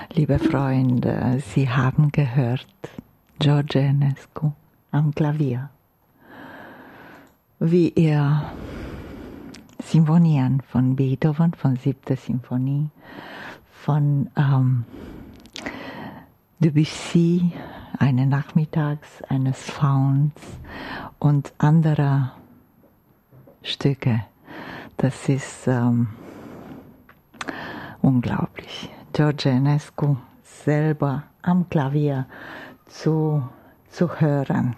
Liebe Freunde, Sie haben gehört George Enescu am Klavier, wie er Sinfonien von Beethoven, von 7. Sinfonie, von Debussy, eines Nachmittags, eines Fauns und anderer Stücke. Das ist unglaublich. George Enescu selber am Klavier zu hören.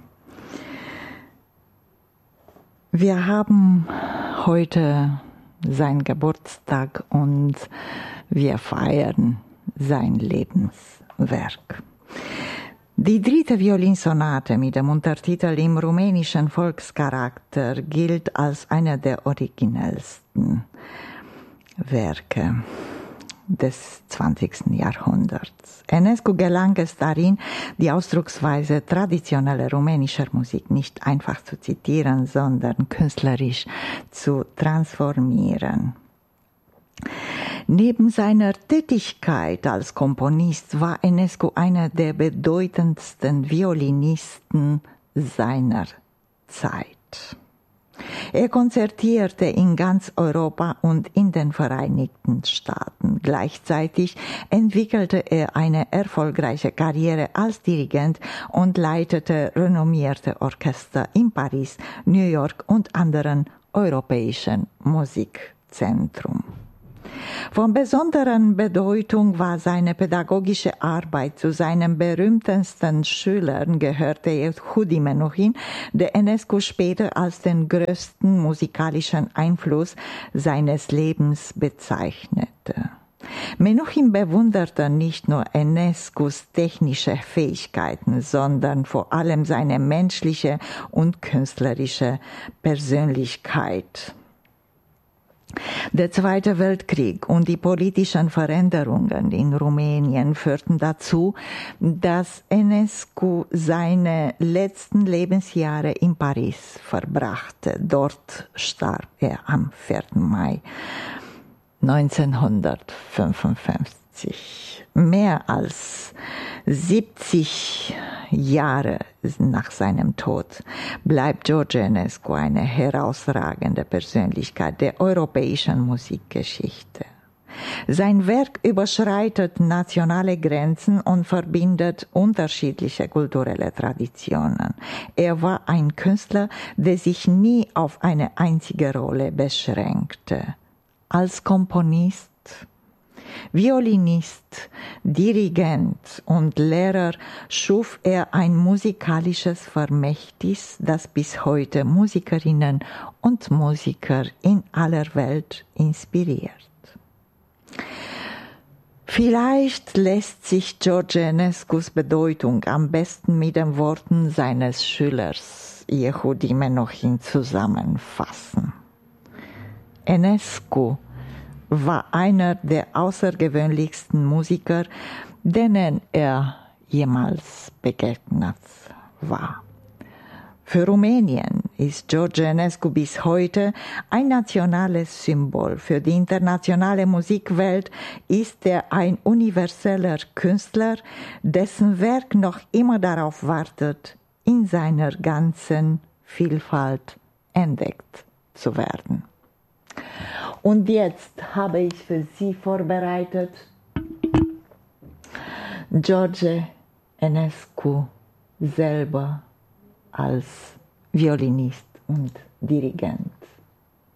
Wir haben heute seinen Geburtstag und wir feiern sein Lebenswerk. Die 3. Violinsonate mit dem Untertitel im rumänischen Volkscharakter gilt als einer der originellsten Werke des 20. Jahrhunderts. Enescu gelang es darin, die Ausdrucksweise traditioneller rumänischer Musik nicht einfach zu zitieren, sondern künstlerisch zu transformieren. Neben seiner Tätigkeit als Komponist war Enescu einer der bedeutendsten Violinisten seiner Zeit. Er konzertierte in ganz Europa und in den Vereinigten Staaten. Gleichzeitig entwickelte er eine erfolgreiche Karriere als Dirigent und leitete renommierte Orchester in Paris, New York und anderen europäischen Musikzentren. Von besonderer Bedeutung war seine pädagogische Arbeit. Zu seinen berühmtesten Schülern gehörte Yehudi Menuhin, der Enescu später als den größten musikalischen Einfluss seines Lebens bezeichnete. Menuhin bewunderte nicht nur Enescus technische Fähigkeiten, sondern vor allem seine menschliche und künstlerische Persönlichkeit. Der Zweite Weltkrieg und die politischen Veränderungen in Rumänien führten dazu, dass Enescu seine letzten Lebensjahre in Paris verbrachte. Dort starb er am 4. Mai 1955. Mehr als 70 Jahre nach seinem Tod bleibt George Enescu eine herausragende Persönlichkeit der europäischen Musikgeschichte. Sein Werk überschreitet nationale Grenzen und verbindet unterschiedliche kulturelle Traditionen. Er war ein Künstler, der sich nie auf eine einzige Rolle beschränkte. Als Komponist, Violinist, Dirigent und Lehrer schuf er ein musikalisches Vermächtnis, das bis heute Musikerinnen und Musiker in aller Welt inspiriert. Vielleicht lässt sich George Enescus Bedeutung am besten mit den Worten seines Schülers Yehudi Menuhin zusammenfassen. Enescu war einer der außergewöhnlichsten Musiker, denen er jemals begegnet war. Für Rumänien ist George Enescu bis heute ein nationales Symbol. Für die internationale Musikwelt ist er ein universeller Künstler, dessen Werk noch immer darauf wartet, in seiner ganzen Vielfalt entdeckt zu werden. Und jetzt habe ich für Sie vorbereitet George Enescu selber als Violinist und Dirigent.